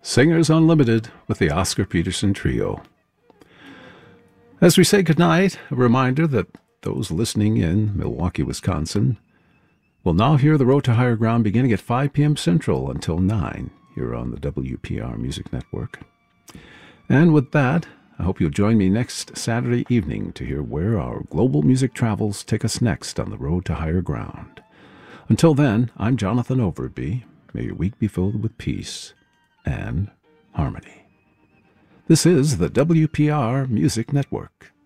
Singers Unlimited with the Oscar Peterson Trio. As we say goodnight, a reminder that those listening in Milwaukee, Wisconsin, will now hear The Road to Higher Ground beginning at 5 p.m. Central until 9 here on the WPR Music Network. And with that, I hope you'll join me next Saturday evening to hear where our global music travels take us next on The Road to Higher Ground. Until then, I'm Jonathan Overby. May your week be filled with peace and harmony. This is the WPR Music Network.